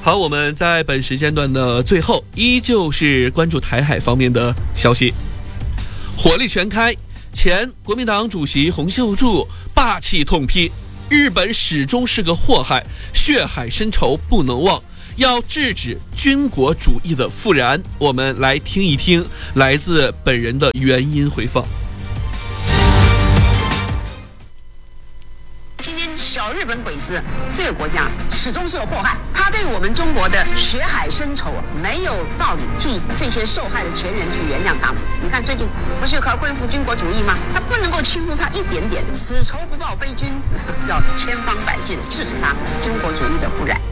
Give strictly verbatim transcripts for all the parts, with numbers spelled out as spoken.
好，我们在本时间段的最后，依旧是关注台海方面的消息。火力全开，前国民党主席洪秀柱霸气痛批，日本始终是个祸害，血海深仇不能忘，要制止军国主义的复燃。我们来听一听来自本人的原音回放。 今天小日本鬼子这个国家始终是个祸害，他对我们中国的血海深仇没有道理替这些受害的前人去原谅他们。你看最近不是有考恢复军国主义吗？他不能够轻忽他一点点，此仇不报非君子，要千方百计的制止他军国主义的复燃。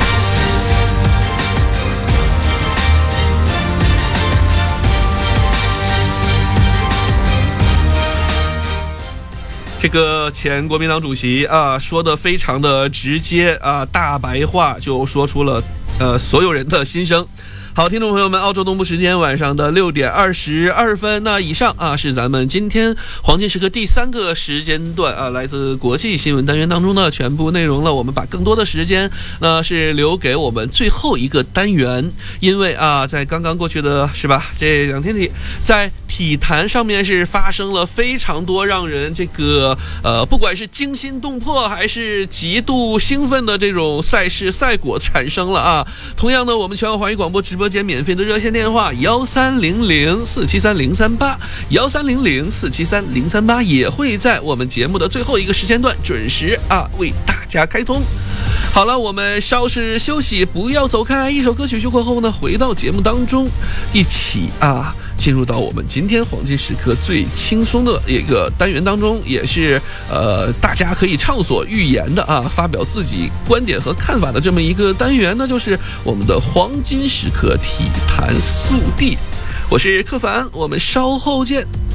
这个前国民党主席啊，说的非常的直接啊，大白话就说出了呃所有人的心声。好，听众朋友们，澳洲东部时间晚上的六点二十二分，那以上啊是咱们今天黄金时刻第三个时间段啊，来自国际新闻单元当中的全部内容了。我们把更多的时间呢是留给我们最后一个单元，因为啊，在刚刚过去的是吧这两天里，在体坛上面是发生了非常多让人这个呃，不管是惊心动魄还是极度兴奋的这种赛事赛果产生了啊。同样呢，我们全国华语广播直播间免费的热线电话幺三零零四七三零三八幺三零零四七三零三八也会在我们节目的最后一个时间段准时啊为大家开通。好了，我们稍事休息，不要走开。一首歌曲过后呢，回到节目当中，一起啊进入到我们今天黄金时刻最轻松的一个单元当中，也是呃大家可以畅所欲言的啊，发表自己观点和看法的这么一个单元，那就是我们的黄金时刻体坛速递。我是柯凡，我们稍后见。